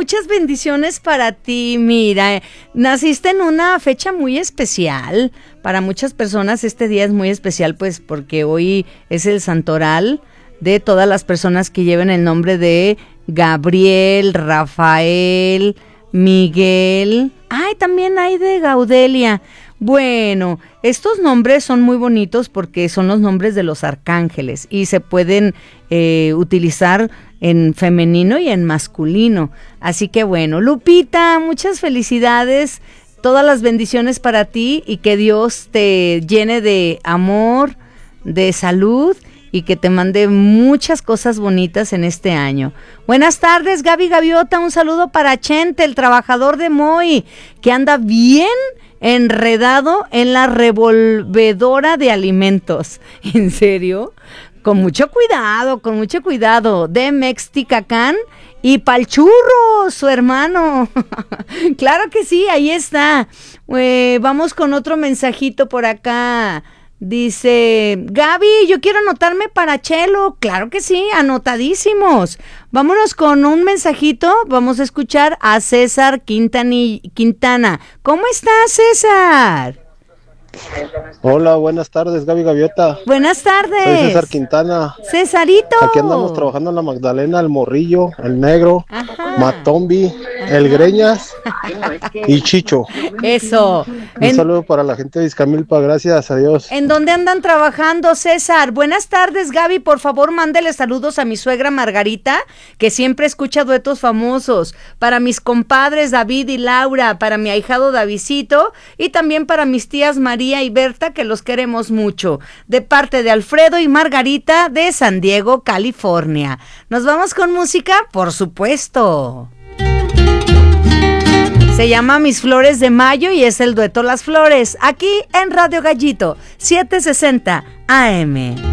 muchas bendiciones para ti. Mira, naciste en una fecha muy especial. Para muchas personas este día es muy especial, pues porque hoy es el santoral de todas las personas que lleven el nombre de Gabriel, Rafael, Miguel. Ay, también hay de Gaudelia. Bueno, estos nombres son muy bonitos porque son los nombres de los arcángeles y se pueden utilizar en femenino y en masculino. Así que bueno, Lupita, muchas felicidades, todas las bendiciones para ti y que Dios te llene de amor, de salud y que te mande muchas cosas bonitas en este año. Buenas tardes, Gaby Gaviota, un saludo para Chente, el trabajador de Moy, que anda bien enredado en la revolvedora de alimentos. ¿En serio? Con mucho cuidado, de Mexticacán y Palchurro, su hermano. Claro que sí, ahí está. Vamos con otro mensajito por acá. Dice, Gaby, yo quiero anotarme para Chelo. Claro que sí, anotadísimos. Vámonos con un mensajito. Vamos a escuchar a César Quintana. ¿Cómo estás, César? Hola, buenas tardes, Gaby Gaviota. Buenas tardes. Soy César Quintana. Cesarito. Aquí andamos trabajando en la Magdalena, el Morrillo, el Negro, Ajá. Matombi, el Greñas y Chicho. Eso. Un saludo para la gente de Izcamilpa, gracias a Dios. ¿En dónde andan trabajando, César? Buenas tardes, Gaby. Por favor, mándele saludos a mi suegra Margarita, que siempre escucha duetos famosos. Para mis compadres David y Laura, para mi ahijado Davidcito y también para mis tías María y Berta, que los queremos mucho. De parte de Alfredo y Margarita de San Diego, California. ¿Nos vamos con música? Por supuesto. Se llama Mis Flores de Mayo y es el dueto Las Flores, aquí en Radio Gallito, 760 AM.